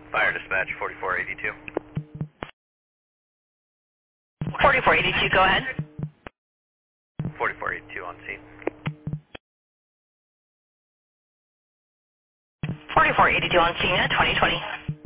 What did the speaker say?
Fire dispatch 4482. 4482, go ahead. 4482 on scene. 4482 on scene at 2020.